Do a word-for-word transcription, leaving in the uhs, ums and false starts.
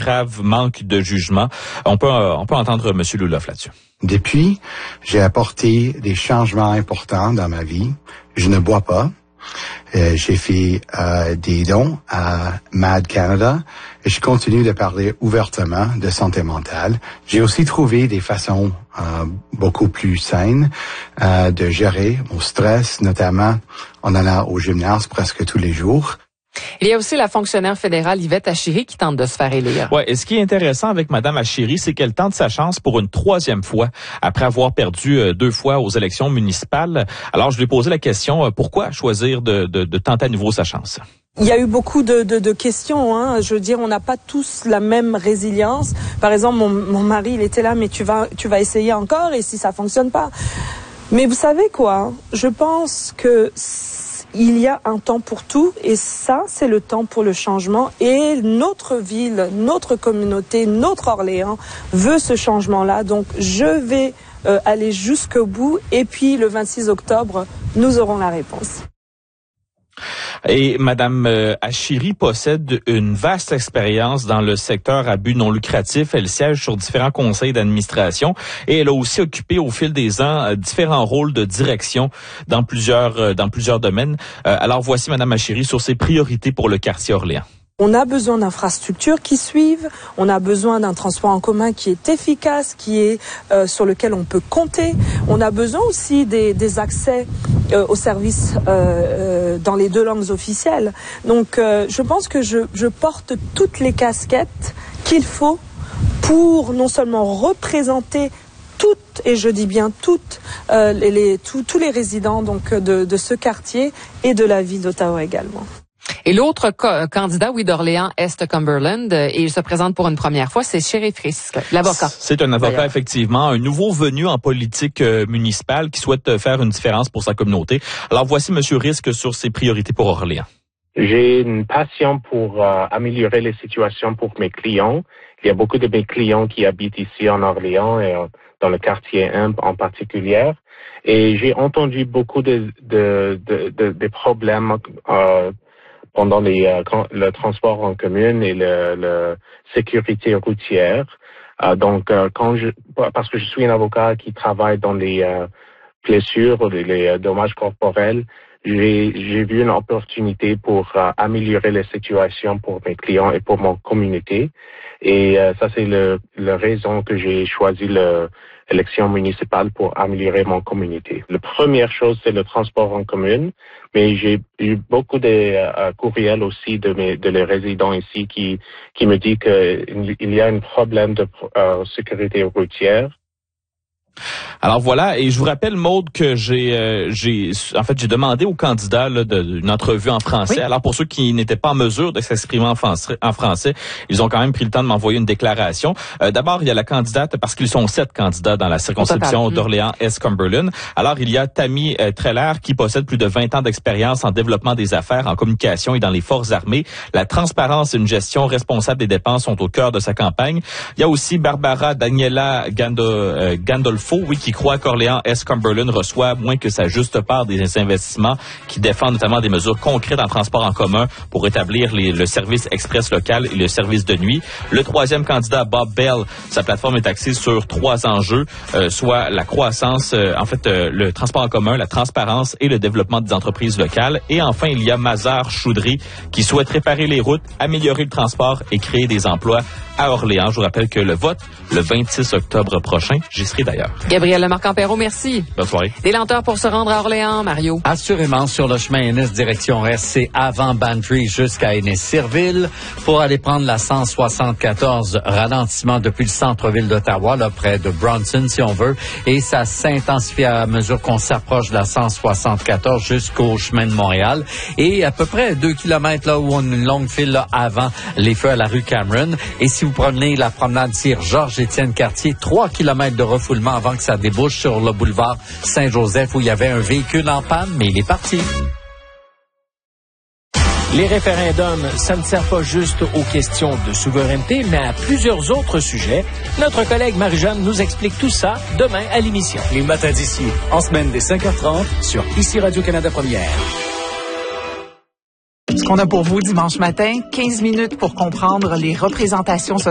grave manque de jugement. On peut, euh, on peut entendre M. Louloff là-dessus. Depuis, j'ai apporté des changements importants dans ma vie. Je ne bois pas. Euh, j'ai fait euh, des dons à Mad Canada et je continue de parler ouvertement de santé mentale. J'ai aussi trouvé des façons euh, beaucoup plus saines euh, de gérer mon stress, notamment en allant au gymnase presque tous les jours. Il y a aussi la fonctionnaire fédérale Yvette Achiri qui tente de se faire élire. Ouais, et ce qui est intéressant avec Mme Achiri, c'est qu'elle tente sa chance pour une troisième fois, après avoir perdu euh, deux fois aux élections municipales. Alors, je lui ai posé la question, euh, pourquoi choisir de, de, de tenter à nouveau sa chance? Il y a eu beaucoup de, de, de questions. Hein. Je veux dire, on n'a pas tous la même résilience. Par exemple, mon, mon mari, il était là, mais tu vas, tu vas essayer encore, et si ça fonctionne pas. Mais vous savez quoi? Je pense que il y a un temps pour tout, et ça, c'est le temps pour le changement. Et notre ville, notre communauté, notre Orléans veut ce changement-là. Donc, je vais euh, aller jusqu'au bout. Et puis, le vingt-six octobre, nous aurons la réponse. Et Mme Achiri possède une vaste expérience dans le secteur à but non lucratif. Elle siège sur différents conseils d'administration et elle a aussi occupé au fil des ans différents rôles de direction dans plusieurs dans plusieurs domaines. Alors voici Mme Achiri sur ses priorités pour le quartier Orléans. On a besoin d'infrastructures qui suivent, on a besoin d'un transport en commun qui est efficace, qui est euh, sur lequel on peut compter. On a besoin aussi des, des accès euh, aux services euh, euh, dans les deux langues officielles. Donc euh, je pense que je, je porte toutes les casquettes qu'il faut pour non seulement représenter toutes, et je dis bien toutes, euh, les, les, tous, tous les résidents donc, de, de ce quartier et de la ville d'Ottawa également. Et l'autre co- candidat, oui, d'Orléans Est-Cumberland, euh, et il se présente pour une première fois, c'est Sheriff Risk, l'avocat. C'est un avocat, effectivement, un nouveau venu en politique euh, municipale qui souhaite euh, faire une différence pour sa communauté. Alors voici M. Risk sur ses priorités pour Orléans. J'ai une passion pour euh, améliorer les situations pour mes clients. Il y a beaucoup de mes clients qui habitent ici en Orléans et euh, dans le quartier un en particulier. Et j'ai entendu beaucoup de, de, de, de, de problèmes euh, pendant les, euh, le transport en commun et le, le sécurité routière. Euh, donc, euh, quand je, parce que je suis un avocat qui travaille dans les euh, blessures, les, les dommages corporels, j'ai, j'ai vu une opportunité pour euh, améliorer les situations pour mes clients et pour mon communauté. Et euh, ça, c'est le, la raison que j'ai choisi le élection municipale pour améliorer mon communauté. La première chose, c'est le transport en commun, mais j'ai eu beaucoup de euh, courriels aussi de mes de les résidents ici qui qui me disent qu'il y a un problème de euh, sécurité routière. Alors voilà, et je vous rappelle, Maude, que j'ai, euh, j'ai, en fait, j'ai demandé aux candidats là, de, une entrevue en français. Oui. Alors pour ceux qui n'étaient pas en mesure de s'exprimer en français, en français, ils ont quand même pris le temps de m'envoyer une déclaration. Euh, d'abord, il y a la candidate, parce qu'ils sont sept candidats dans la circonscription d'Orléans Est-Cumberland. Alors il y a Tammy euh, Treller qui possède plus de vingt ans d'expérience en développement des affaires, en communication et dans les forces armées. La transparence et une gestion responsable des dépenses sont au cœur de sa campagne. Il y a aussi Barbara Daniela Gando, euh, Gandolfo, oui, qui croit qu'Orléans Est-Cumberland reçoit moins que sa juste part des investissements, qui défendent notamment des mesures concrètes en transport en commun pour établir les, le service express local et le service de nuit. Le troisième candidat, Bob Bell, sa plateforme est axée sur trois enjeux, euh, soit la croissance, euh, en fait, euh, le transport en commun, la transparence et le développement des entreprises locales. Et enfin, il y a Mazar Choudry, qui souhaite réparer les routes, améliorer le transport et créer des emplois à Orléans. Je vous rappelle que le vote, le vingt-six octobre prochain, j'y serai d'ailleurs. Gabriel Lemarque-Ampero, merci. Bonne soirée. Des lenteurs pour se rendre à Orléans, Mario? Assurément, sur le chemin Ennis, direction Est, c'est avant Bantry jusqu'à Ennis-Cirville. Pour aller prendre la cent soixante-quatorze, ralentissement depuis le centre-ville d'Ottawa, là, près de Bronson, si on veut. Et ça s'intensifie à mesure qu'on s'approche de la cent soixante-quatorze jusqu'au chemin de Montréal. Et à peu près deux kilomètres là où on a une longue file là, avant les feux à la rue Cameron. Et si vous prenez la promenade Sir Georges-Étienne Cartier, trois kilomètres de refoulement avant que ça débouche sur le boulevard Saint-Joseph où il y avait un véhicule en panne, mais il est parti. Les référendums, ça ne sert pas juste aux questions de souveraineté, mais à plusieurs autres sujets. Notre collègue Marie-Jeanne nous explique tout ça demain à l'émission. Les matins d'ici, en semaine dès cinq heures trente, sur Ici Radio-Canada Première. Ce qu'on a pour vous dimanche matin, quinze minutes pour comprendre les représentations sociales